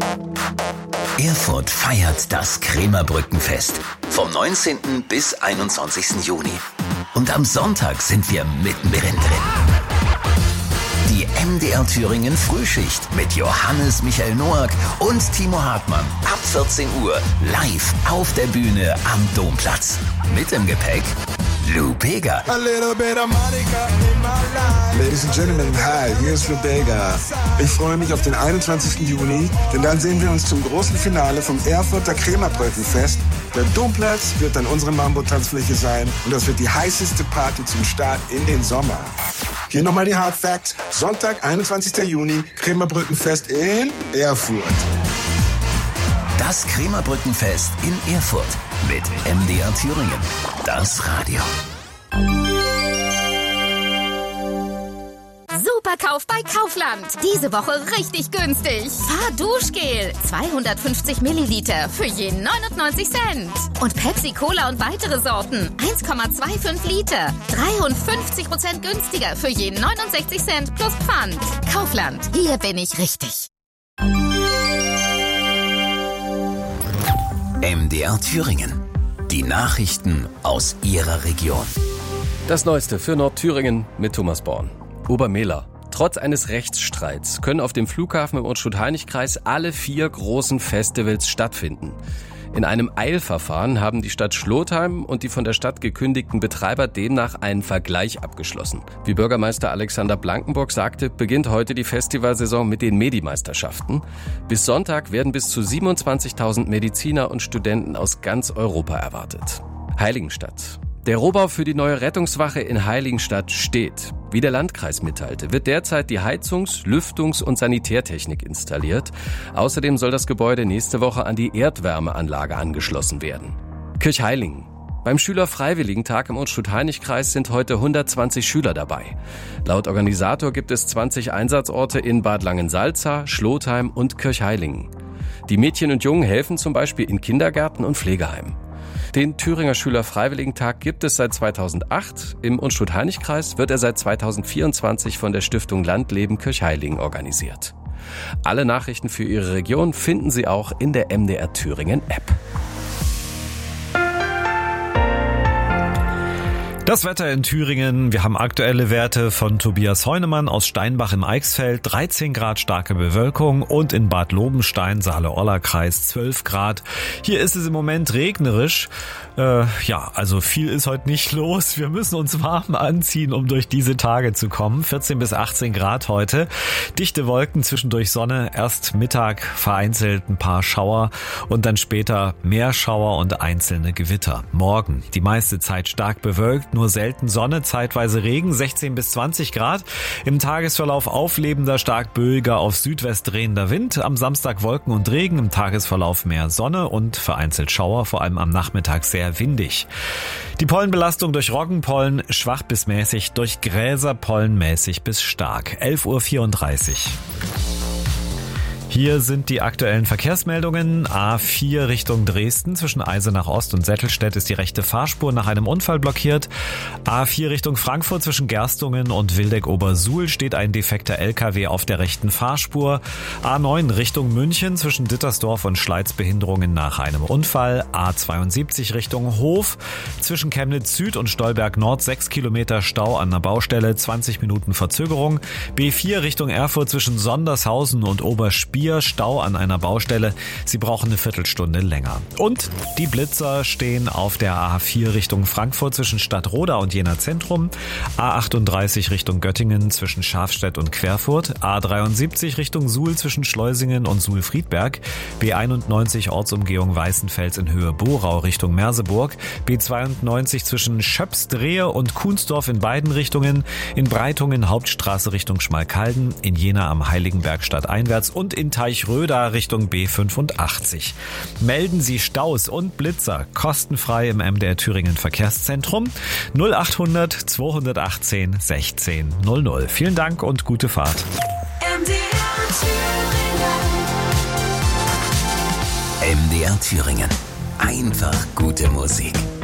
Erfurt feiert das Krämerbrückenfest vom 19. bis 21. Juni. Und am Sonntag sind wir mittendrin drin. Die MDR Thüringen Frühschicht mit Johannes Michael Noack und Timo Hartmann ab 14 Uhr live auf der Bühne am Domplatz. Mit im Gepäck Lou Bega. Ladies and Gentlemen, hi, hier ist Lou Bega. Ich freue mich auf den 21. Juni, denn dann sehen wir uns zum großen Finale vom Erfurter Krämerbrückenfest. Der Domplatz wird dann unsere Mambo-Tanzfläche sein und das wird die heißeste Party zum Start in den Sommer. Hier nochmal die Hard Facts. Sonntag, 21. Juni, Krämerbrückenfest in Erfurt. Das Krämerbrückenfest in Erfurt mit MDR Thüringen. Das Radio. Superkauf bei Kaufland. Diese Woche richtig günstig. Fahrduschgel 250 Milliliter für je 99 Cent. Und Pepsi Cola und weitere Sorten 1,25 Liter. 53% günstiger für je 69 Cent plus Pfand. Kaufland, hier bin ich richtig. MDR Thüringen. Die Nachrichten aus Ihrer Region. Das Neueste für Nordthüringen mit Thomas Born. Obermehler. Trotz eines Rechtsstreits können auf dem Flughafen im Unstrut-Hainich-Kreis alle 4 großen Festivals stattfinden. In einem Eilverfahren haben die Stadt Schlotheim und die von der Stadt gekündigten Betreiber demnach einen Vergleich abgeschlossen. Wie Bürgermeister Alexander Blankenburg sagte, beginnt heute die Festivalsaison mit den Medi-Meisterschaften. Bis Sonntag werden bis zu 27.000 Mediziner und Studenten aus ganz Europa erwartet. Heiligenstadt. Der Rohbau für die neue Rettungswache in Heiligenstadt steht. Wie der Landkreis mitteilte, wird derzeit die Heizungs-, Lüftungs- und Sanitärtechnik installiert. Außerdem soll das Gebäude nächste Woche an die Erdwärmeanlage angeschlossen werden. Kirchheilingen. Beim Schülerfreiwilligentag im Unstrut-Hainich-Kreis sind heute 120 Schüler dabei. Laut Organisator gibt es 20 Einsatzorte in Bad Langensalza, Schlotheim und Kirchheilingen. Die Mädchen und Jungen helfen zum Beispiel in Kindergärten und Pflegeheimen. Den Thüringer Schülerfreiwilligentag gibt es seit 2008. Im Unstrut-Hainich-Kreis wird er seit 2024 von der Stiftung Landleben Kirchheilingen organisiert. Alle Nachrichten für Ihre Region finden Sie auch in der MDR Thüringen App. Das Wetter in Thüringen. Wir haben aktuelle Werte von Tobias Heunemann aus Steinbach im Eichsfeld. 13 Grad starke Bewölkung und in Bad Lobenstein, Saale-Orla-Kreis 12 Grad. Hier ist es im Moment regnerisch. Also viel ist heute nicht los. Wir müssen uns warm anziehen, um durch diese Tage zu kommen. 14 bis 18 Grad heute. Dichte Wolken, zwischendurch Sonne. Erst Mittag vereinzelt ein paar Schauer und dann später mehr Schauer und einzelne Gewitter. Morgen die meiste Zeit stark bewölkt. Nur selten Sonne, zeitweise Regen, 16 bis 20 Grad. Im Tagesverlauf auflebender, stark böiger, auf Südwest drehender Wind. Am Samstag Wolken und Regen, im Tagesverlauf mehr Sonne und vereinzelt Schauer, vor allem am Nachmittag sehr windig. Die Pollenbelastung durch Roggenpollen schwach bis mäßig, durch Gräserpollen mäßig bis stark. 11:34 Uhr. Hier sind die aktuellen Verkehrsmeldungen. A4 Richtung Dresden. Zwischen Eisenach Ost und Settelstedt ist die rechte Fahrspur nach einem Unfall blockiert. A4 Richtung Frankfurt zwischen Gerstungen und Wildeck-Obersuhl steht ein defekter LKW auf der rechten Fahrspur. A9 Richtung München zwischen Dittersdorf und Schleiz Behinderungen nach einem Unfall. A72 Richtung Hof zwischen Chemnitz Süd und Stolberg Nord 6 Kilometer Stau an der Baustelle, 20 Minuten Verzögerung. B4 Richtung Erfurt zwischen Sondershausen und Oberspiel Stau an einer Baustelle. Sie brauchen eine Viertelstunde länger. Und die Blitzer stehen auf der A4 Richtung Frankfurt zwischen Stadtroda und Jena Zentrum. A38 Richtung Göttingen zwischen Schafstedt und Querfurt. A73 Richtung Suhl zwischen Schleusingen und Suhl-Friedberg. B91 Ortsumgehung Weißenfels in Höhe Borau Richtung Merseburg. B92 zwischen Schöps-Drehe und Kuhnsdorf in beiden Richtungen. In Breitungen Hauptstraße Richtung Schmalkalden. In Jena am Heiligenberg stadteinwärts und in Teichröda Richtung B85. Melden Sie Staus und Blitzer kostenfrei im MDR Thüringen Verkehrszentrum 0800 218 16 00. Vielen Dank und gute Fahrt. MDR Thüringen. Einfach gute Musik.